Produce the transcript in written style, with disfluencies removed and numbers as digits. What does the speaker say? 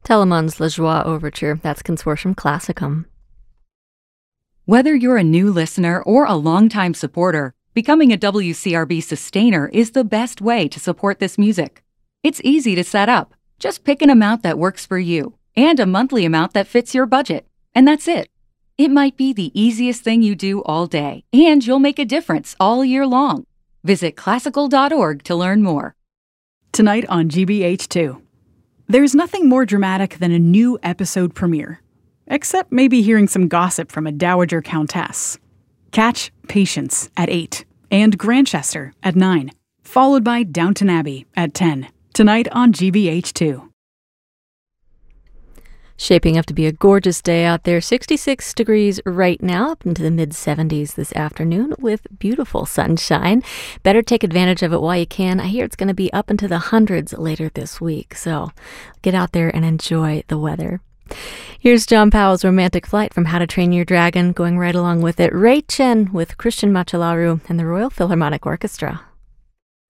Telemann's La Joie Overture. That's Consortium Classicum. Whether you're a new listener or a longtime supporter, becoming a WCRB sustainer is the best way to support this music. It's easy to set up. Just pick an amount that works for you and a monthly amount that fits your budget. And that's it. It might be the easiest thing you do all day, and you'll make a difference all year long. Visit classical.org to learn more. Tonight on GBH2. There's nothing more dramatic than a new episode premiere. Except maybe hearing some gossip from a dowager countess. Catch Patience at 8 and Grantchester at 9, followed by Downton Abbey at 10. Tonight on GBH2. Shaping up to be a gorgeous day out there. 66 degrees right now, up into the mid-70s this afternoon with beautiful sunshine. Better take advantage of it while you can. I hear it's going to be up into the hundreds later this week, so get out there and enjoy the weather. Here's John Powell's Romantic Flight from How to Train Your Dragon. Going right along with it, Ray Chen with Christian Machalaru and the Royal Philharmonic Orchestra.